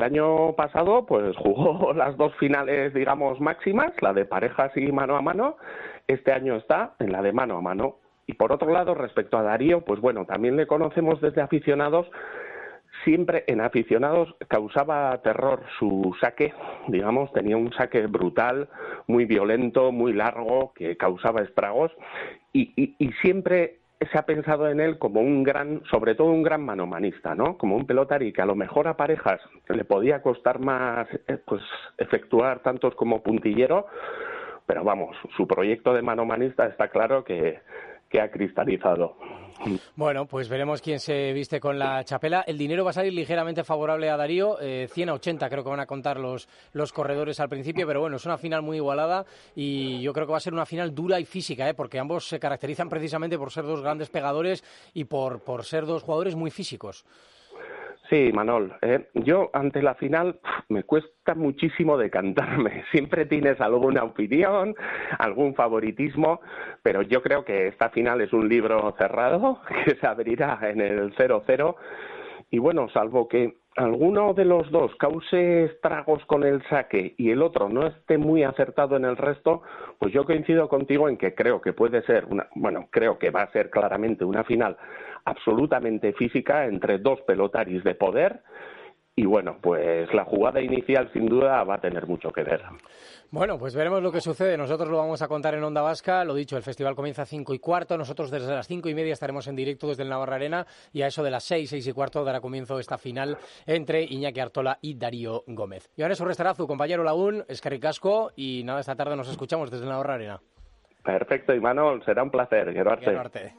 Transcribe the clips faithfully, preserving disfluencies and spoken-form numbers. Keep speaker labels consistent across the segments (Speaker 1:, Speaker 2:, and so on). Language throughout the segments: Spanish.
Speaker 1: año pasado pues jugó las dos finales, digamos, máximas, la de parejas y mano a mano. Este año está en la de mano a mano. Y por otro lado, respecto a Darío, pues bueno, también le conocemos desde aficionados. Siempre en aficionados causaba terror su saque, digamos, tenía un saque brutal, muy violento, muy largo, que causaba estragos, y, y, y siempre se ha pensado en él como un gran, sobre todo un gran manomanista, ¿no? Como un pelotari que a lo mejor a parejas le podía costar más, pues, efectuar tantos como puntillero, pero vamos, su proyecto de manomanista está claro que, que ha cristalizado.
Speaker 2: Bueno, pues veremos quién se viste con la chapela. El dinero va a salir ligeramente favorable a Darío, eh, cien a ochenta creo que van a contar los, los corredores al principio, pero bueno, es una final muy igualada y yo creo que va a ser una final dura y física, ¿eh? Porque ambos se caracterizan precisamente por ser dos grandes pegadores y por, por ser dos jugadores muy físicos.
Speaker 1: Sí, Manol, eh, yo ante la final me cuesta muchísimo decantarme. Siempre tienes alguna opinión, algún favoritismo, pero yo creo que esta final es un libro cerrado que se abrirá en el cero cero y bueno, salvo que alguno de los dos cause estragos con el saque y el otro no esté muy acertado en el resto, pues yo coincido contigo en que creo que puede ser una, bueno, creo que va a ser claramente una final absolutamente física entre dos pelotaris de poder y bueno, pues la jugada inicial sin duda va a tener mucho que ver.
Speaker 2: Bueno, pues veremos lo que sucede. Nosotros lo vamos a contar en Onda Vasca. Lo dicho, el festival comienza a cinco y cuarto. Nosotros desde las cinco y media estaremos en directo desde el Navarra Arena y a eso de las seis, seis y cuarto dará comienzo esta final entre Iñaki Artola y Darío Gómez. Y ahora eso restará su compañero Lagún, eskerrik asko, y nada, esta tarde nos escuchamos desde el Navarra Arena.
Speaker 1: Perfecto, Imanol, será un placer. Gero arte.
Speaker 2: Gero arte.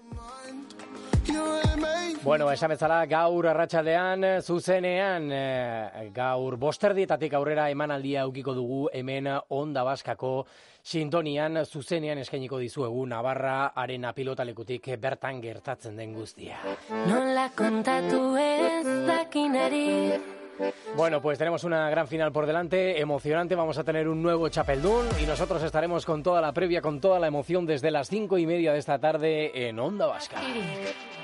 Speaker 2: Bueno, esan bezala gaur arratsaldean zuzenean e, gaur bosterdietatik aurrera emanaldia edukiko dugu hemen Onda Baskako sintonian zuzenean eskainiko dizuegu Navarra Arena pilotalekutik bertan gertatzen den guztia.
Speaker 3: Nola kontatu ez dakinari.
Speaker 2: Bueno, pues tenemos una gran final por delante, emocionante, vamos a tener un nuevo Chapeldún y nosotros estaremos con toda la previa, con toda la emoción desde las cinco y media de esta tarde en Onda Vasca.